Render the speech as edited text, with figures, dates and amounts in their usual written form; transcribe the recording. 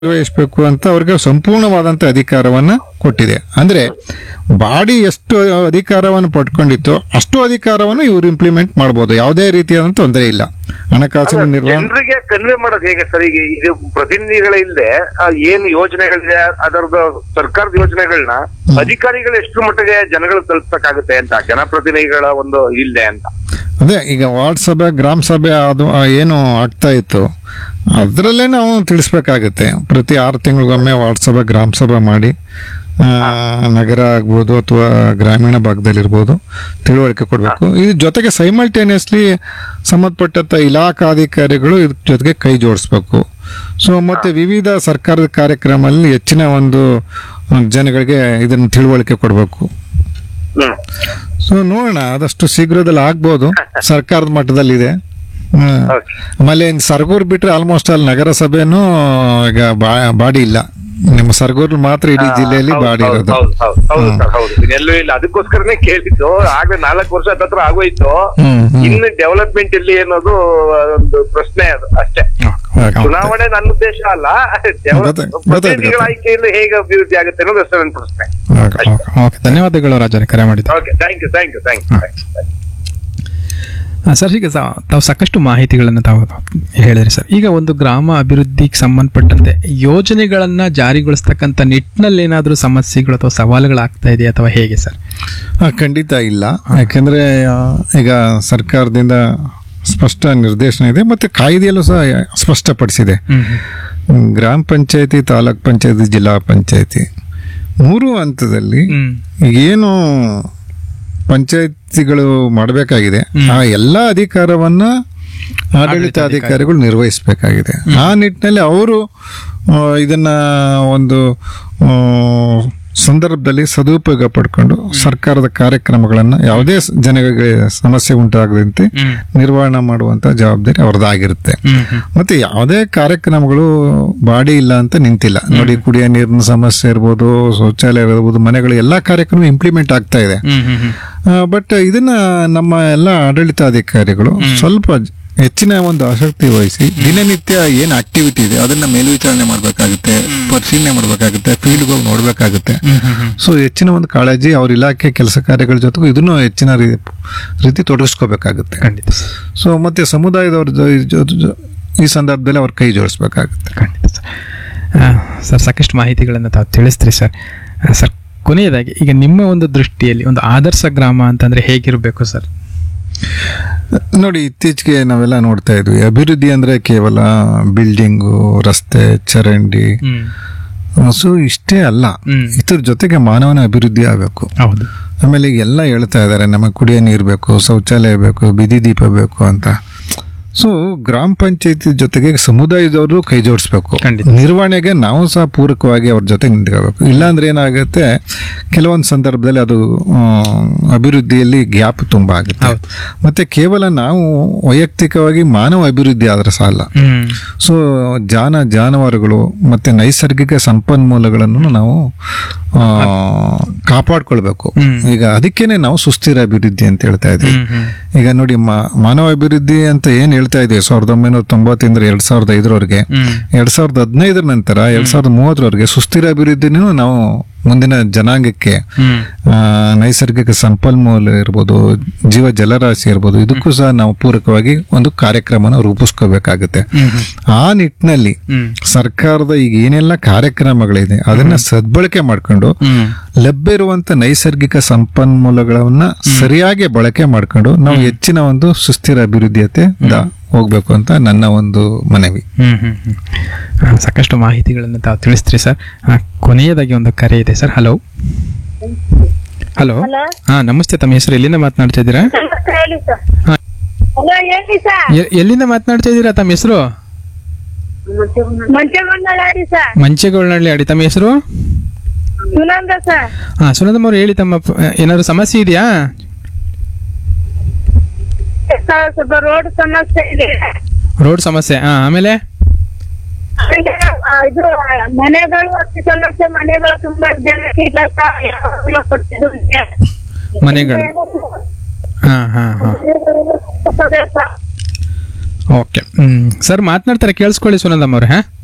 ನಿರ್ವಹಿಸಬೇಕು ಅಂತ ಅವ್ರಿಗೆ ಸಂಪೂರ್ಣವಾದಂತ ಅಧಿಕಾರವನ್ನ ಕೊಟ್ಟಿದೆ. ಅಂದ್ರೆ ಬಾಡಿ ಎಷ್ಟು ಅಧಿಕಾರವನ್ನು ಪಡ್ಕೊಂಡಿತ್ತು ಅಷ್ಟು ಅಧಿಕಾರವನ್ನು ಇವರು ಇಂಪ್ಲಿಮೆಂಟ್ ಮಾಡಬಹುದು. ಯಾವುದೇ ರೀತಿಯಾದಂತ ತೊಂದರೆ ಇಲ್ಲ. ಹಣಕಾಸಿನ ನಿರ್ವಹಣೆ ಜನರಿಗೆ ಕನ್ವೆ ಮಾಡೋದು ಹೇಗೆ ಸರ್? ಈಗ ಇದು ಪ್ರತಿನಿಧಿಗಳ ಇಲ್ಲದೆ ಏನು ಯೋಜನೆಗಳಿದೆ ಅದರದ ಸರ್ಕಾರದ ಯೋಜನೆಗಳನ್ನ ಅಧಿಕಾರಿಗಳು ಎಷ್ಟು ಮಟ್ಟಿಗೆ ಜನಗಳು ತಲುಪಕ್ಕಾಗುತ್ತೆ ಅಂತ, ಜನಪ್ರತಿನಿಧಿಗಳ ಒಂದು ಇಲ್ಲದೆ ಅಂತ. ಅದೇ ಈಗ ವಾರ್ಡ್ ಸಭೆ ಗ್ರಾಮ ಸಭೆ ಅದು ಏನು ಆಗ್ತಾ ಇತ್ತು ಅದರಲ್ಲೇ ನಾವು ತಿಳಿಸ್ಬೇಕಾಗುತ್ತೆ. ಪ್ರತಿ 6 ತಿಂಗಳಿಗೊಮ್ಮೆ ವಾರ್ಡ್ ಸಭೆ ಗ್ರಾಮ ಸಭೆ ಮಾಡಿ ನಗರ ಆಗ್ಬೋದು ಅಥವಾ ಗ್ರಾಮೀಣ ಭಾಗದಲ್ಲಿರ್ಬೋದು ತಿಳುವಳಿಕೆ ಕೊಡಬೇಕು. ಇದ್ರ ಜೊತೆಗೆ ಸೈಮಲ್ಟೇನಿಯಸ್ಲಿ ಸಂಬಂಧಪಟ್ಟಂತ ಇಲಾಖಾಧಿಕಾರಿಗಳು ಇದ್ರ ಜೊತೆಗೆ ಕೈ ಜೋಡಿಸ್ಬೇಕು. ಸೊ ಮತ್ತೆ ವಿವಿಧ ಸರ್ಕಾರದ ಕಾರ್ಯಕ್ರಮದಲ್ಲಿ ಹೆಚ್ಚಿನ ಒಂದು ಜನಗಳಿಗೆ ಇದನ್ನು ತಿಳುವಳಿಕೆ ಕೊಡಬೇಕು. ಸೊ ನೋಡೋಣ, ಆದಷ್ಟು ಶೀಘ್ರದಲ್ಲಿ ಆಗ್ಬೋದು. ಸರ್ಕಾರದ ಮಟ್ಟದಲ್ಲಿದೆ. ಆಮೇಲೆ ಸರಗೂರು ಬಿಟ್ರೆ ಆಲ್ಮೋಸ್ಟ್ ಅಲ್ಲಿ ನಗರಸಭೆನೂ ಈಗ ಬಾಡಿ ಇಲ್ಲ. ನಿಮ್ಮ ಸರಗೂರು ಮಾತ್ರ ಇಡೀ ಜಿಲ್ಲೆಯಲ್ಲಿ ಬಾಡಿ ಇರೋದು. ಎಲ್ಲೂ ಇಲ್ಲ. ಅದಕ್ಕೋಸ್ಕರನೇ ಕೇಳಿದ್ದು. ಆಗ 4 ವರ್ಷ ಹತ್ರ ಆಗೋಯ್ತು. ಇನ್ನು ಡೆವಲಪ್ಮೆಂಟ್ ಇಲ್ಲಿ ಅನ್ನೋದು ಒಂದು ಪ್ರಶ್ನೆ, ಅದು ಅಷ್ಟೇ. ಚುನಾವಣೆ ನನ್ನ ಉದ್ದೇಶ ಅಲ್ಲ. ಪ್ರತಿನಿಧಿಗಳ ಆಯ್ಕೆಯಿಂದ ಹೇಗೆ ಅಭಿವೃದ್ಧಿ ಆಗುತ್ತೆ ಅನ್ನೋದು ಅಷ್ಟೇ ನನ್ನ ಪ್ರಶ್ನೆ. ಧನ್ಯವಾದಗಳು ರಾಜರೇ, ಕರೆ ಮಾಡಿದ್ದು. Okay, thank you. ಸರ್, ಈಗ ತಾವು ಸಾಕಷ್ಟು ಮಾಹಿತಿಗಳನ್ನು ತಾವು ಹೇಳಿದ್ರಿ ಸರ್. ಈಗ ಒಂದು ಗ್ರಾಮ ಅಭಿವೃದ್ಧಿಗೆ ಸಂಬಂಧಪಟ್ಟಂತೆ ಯೋಜನೆಗಳನ್ನ ಜಾರಿಗೊಳಿಸ್ತಕ್ಕಂಥ ನಿಟ್ಟಿನಲ್ಲಿ ಏನಾದರೂ ಸಮಸ್ಯೆಗಳು ಅಥವಾ ಸವಾಲುಗಳಾಗ್ತಾ ಇದೆಯಾ ಅಥವಾ ಹೇಗೆ ಸರ್? ಖಂಡಿತ ಇಲ್ಲ. ಯಾಕೆಂದ್ರೆ ಈಗ ಸರ್ಕಾರದಿಂದ ಸ್ಪಷ್ಟ ನಿರ್ದೇಶನ ಇದೆ, ಮತ್ತೆ ಕಾಯ್ದೆಯಲ್ಲೂ ಸಹ ಸ್ಪಷ್ಟಪಡಿಸಿದೆ. ಗ್ರಾಮ ಪಂಚಾಯತಿ, ತಾಲೂಕ್ ಪಂಚಾಯತಿ, ಜಿಲ್ಲಾ ಪಂಚಾಯತಿ 3 ಹಂತದಲ್ಲಿ ಏನು ಪಂಚಾಯತಿಗಳು ಮಾಡಬೇಕಾಗಿದೆ ಆ ಎಲ್ಲಾ ಅಧಿಕಾರವನ್ನ ಆಡಳಿತಾಧಿಕಾರಿಗಳು ನಿರ್ವಹಿಸಬೇಕಾಗಿದೆ. ಆ ನಿಟ್ಟಿನಲ್ಲಿ ಅವರು ಇದನ್ನ ಒಂದು ಸಂದರ್ಭದಲ್ಲಿ ಸದುಪಯೋಗ ಪಡ್ಕೊಂಡು ಸರ್ಕಾರದ ಕಾರ್ಯಕ್ರಮಗಳನ್ನ ಯಾವುದೇ ಜನಗಳಿಗೆ ಸಮಸ್ಯೆ ಉಂಟಾಗದಂತೆ ನಿರ್ವಹಣೆ ಮಾಡುವಂತ ಜವಾಬ್ದಾರಿ ಅವ್ರದ್ದಾಗಿರುತ್ತೆ. ಮತ್ತೆ ಯಾವುದೇ ಕಾರ್ಯಕ್ರಮಗಳು ಬಾಡಿ ಇಲ್ಲ ಅಂತ ನಿಂತಿಲ್ಲ ನೋಡಿ. ಕುಡಿಯೋ ನೀರಿನ ಸಮಸ್ಯೆ ಇರ್ಬೋದು, ಶೌಚಾಲಯ ಇರ್ಬೋದು, ಮನೆಗಳು ಎಲ್ಲಾ ಕಾರ್ಯಕ್ರಮ ಇಂಪ್ಲಿಮೆಂಟ್ ಆಗ್ತಾ ಇದೆ. ಬಟ್ ಇದನ್ನ ನಮ್ಮ ಎಲ್ಲ ಆಡಳಿತಾಧಿಕಾರಿಗಳು ಸ್ವಲ್ಪ ಹೆಚ್ಚಿನ ಒಂದು ಆಸಕ್ತಿ ವಹಿಸಿ ದಿನನಿತ್ಯ ಏನ್ ಆಕ್ಟಿವಿಟಿ ಇದೆ ಅದನ್ನ ಮೇಲ್ವಿಚಾರಣೆ ಮಾಡ್ಬೇಕಾಗುತ್ತೆ, ಪರಿಶೀಲನೆ ಮಾಡ್ಬೇಕಾಗುತ್ತೆ, ಫೀಲ್ಡ್ ಹೋಗಿ ನೋಡ್ಬೇಕಾಗುತ್ತೆ. ಸೊ ಹೆಚ್ಚಿನ ಒಂದು ಕಾಳಜಿ ಅವ್ರ ಇಲಾಖೆ ಕೆಲಸ ಕಾರ್ಯಗಳ ಜೊತೆಗೂ ಇದನ್ನು ಹೆಚ್ಚಿನ ರೀತಿ ತೊಡಗಿಸ್ಕೋಬೇಕಾಗುತ್ತೆ. ಸೊ ಮತ್ತೆ ಸಮುದಾಯದವ್ರ ಈ ಸಂದರ್ಭದಲ್ಲಿ ಅವ್ರ ಕೈ ಜೋಡಿಸ್ಬೇಕಾಗುತ್ತೆ. ಸರ್, ಸಾಕಷ್ಟು ಮಾಹಿತಿಗಳನ್ನು ತಾವು ತಿಳಿಸ್ತೀರಿ ಸರ್. ಸರ್, ಕೊನೆಯದಾಗಿ ಈಗ ನಿಮ್ಮ ಒಂದು ದೃಷ್ಟಿಯಲ್ಲಿ ಒಂದು ಆದರ್ಶ ಗ್ರಾಮ ಅಂತಂದ್ರೆ ಹೇಗಿರಬೇಕು ಸರ್? ನೋಡಿ, ಇತ್ತೀಚೆಗೆ ನಾವೆಲ್ಲ ನೋಡ್ತಾ ಇದ್ವಿ ಅಭಿವೃದ್ಧಿ ಅಂದ್ರೆ ಕೇವಲ ಬಿಲ್ಡಿಂಗು, ರಸ್ತೆ, ಚರಂಡಿ, ಸೊ ಇಷ್ಟೇ ಅಲ್ಲ. ಇದ್ರ ಜೊತೆಗೆ ಮಾನವನ ಅಭಿವೃದ್ಧಿ ಆಗಬೇಕು. ಆಮೇಲೆ ಎಲ್ಲ ಹೇಳ್ತಾ ಇದಾರೆ ನಮಗೆ ಕುಡಿಯೋ ನೀರು ಬೇಕು, ಶೌಚಾಲಯ ಬೇಕು, ಬೀದಿ ದೀಪ ಬೇಕು ಅಂತ. ಸೊ ಗ್ರಾಮ ಪಂಚಾಯತಿ ಜೊತೆಗೆ ಸಮುದಾಯದವರು ಕೈ ಜೋಡಿಸ್ಬೇಕು. ನಿರ್ವಹಣೆಗೆ ನಾವು ಸಹ ಪೂರಕವಾಗಿ ಅವ್ರ ಜೊತೆ ನಿಂತ್ಕೋಬೇಕು. ಇಲ್ಲಾಂದ್ರೆ ಏನಾಗುತ್ತೆ, ಕೆಲವೊಂದು ಸಂದರ್ಭದಲ್ಲಿ ಅದು ಅಭಿವೃದ್ಧಿಯಲ್ಲಿ ಗ್ಯಾಪ್ ತುಂಬಾ ಆಗುತ್ತೆ. ಮತ್ತೆ ಕೇವಲ ನಾವು ವೈಯಕ್ತಿಕವಾಗಿ ಮಾನವ ಅಭಿವೃದ್ಧಿ ಆದ್ರೆ ಸಾಲ. ಸೊ ಜಾನುವಾರುಗಳು ಮತ್ತೆ ನೈಸರ್ಗಿಕ ಸಂಪನ್ಮೂಲಗಳನ್ನು ನಾವು ಕಾಪಾಡ್ಕೊಳ್ಬೇಕು. ಈಗ ಅದಕ್ಕೇನೆ ನಾವು ಸುಸ್ಥಿರ ಅಭಿವೃದ್ಧಿ ಅಂತ ಹೇಳ್ತಾ ಇದ್ವಿ. ಈಗ ನೋಡಿ, ಮಾನವ ಅಭಿವೃದ್ಧಿ ಅಂತ ಏನ್ ಹೇಳ್ತಾ ಇದ್ದೀವಿ 1990 2005 2015 ನಂತರ 2030 ಸುಸ್ಥಿರ ಅಭಿವೃದ್ಧಿನೂ ನಾವು ಮುಂದಿನ ಜನಾಂಗಕ್ಕೆ ನೈಸರ್ಗಿಕ ಸಂಪನ್ಮೂಲ ಇರ್ಬೋದು, ಜೀವ ಜಲರಾಶಿ ಇರ್ಬೋದು, ಇದಕ್ಕೂ ಸಹ ನಾವು ಪೂರಕವಾಗಿ ಒಂದು ಕಾರ್ಯಕ್ರಮನ ರೂಪಿಸ್ಕೋಬೇಕಾಗುತ್ತೆ. ಆ ನಿಟ್ಟಿನಲ್ಲಿ ಸರ್ಕಾರದ ಈಗ ಏನೆಲ್ಲ ಕಾರ್ಯಕ್ರಮಗಳಿದೆ ಅದನ್ನ ಸದ್ಬಳಕೆ ಮಾಡ್ಕೊಂಡು ಲಭ್ಯ ಇರುವಂತ ನೈಸರ್ಗಿಕ ಸಂಪನ್ಮೂಲಗಳನ್ನ ಸರಿಯಾಗಿ ಬಳಕೆ ಮಾಡ್ಕೊಂಡು ನಾವು ಹೆಚ್ಚಿನ ಒಂದು ಸುಸ್ಥಿರ ಅಭಿವೃದ್ಧಿಯತೆ ಹೋಗ್ಬೇಕು ಅಂತ ನನ್ನ ಒಂದು ಮನವಿ. ಸಾಕಷ್ಟು ಮಾಹಿತಿಗಳನ್ನು ತಾವು ತಿಳಿಸ್ತೀರಿ ಸರ್. ಕೊನೆಯದಾಗಿ ಒಂದು ಕರೆ ಇದೆ ಸರ್. ಹಲೋ. ನಮಸ್ತೆ. ತಮ್ಮ ಹೆಸರು? ಎಲ್ಲಿಂದ ಮಾತನಾಡ್ತಾ ಇದ್ದೀರಾ? ಎಲ್ಲಿಂದ ಮಾತನಾಡ್ತಾ ಇದ್ದೀರಾ? ತಮ್ಮ ಹೆಸರು? ಮಂಚೆಗೊಳ್ಳನಹಳ್ಳಿ ಅಡಿ. ತಮ್ಮ ಹೆಸರು? ಸುನಂದಮ್ಮ ಅವರು ಹೇಳಿ, ತಮ್ಮ ಏನಾದ್ರು ಸಮಸ್ಯೆ ಇದೆಯಾ? ರೋಡ್ ಸಮಸ್ಯೆ. ಆಮೇಲೆ ಮನೆಗಳು ಸಮಸ್ಯೆ. ಮನೆಗಳು ತುಂಬಾ ಮನೆಗಳು. ಓಕೆ. ಸರ್ ಮಾತನಾಡ್ತಾರೆ, ಕೇಳಿಸ್ಕೊಳ್ಳಿ ಸುನಂದಮ್ಮ ಅವ್ರೆ.